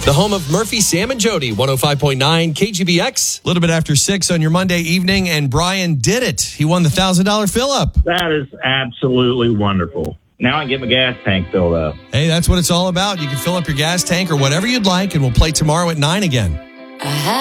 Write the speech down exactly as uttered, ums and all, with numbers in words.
The home of Murphy, Sam, and Jody, one oh five point nine K G B X. A little bit after six on your Monday evening, and Brian did it. He won the one thousand dollars fill-up. That is absolutely wonderful. Now I can get my gas tank filled up. Hey, that's what it's all about. You can fill up your gas tank or whatever you'd like, and we'll play tomorrow at nine again.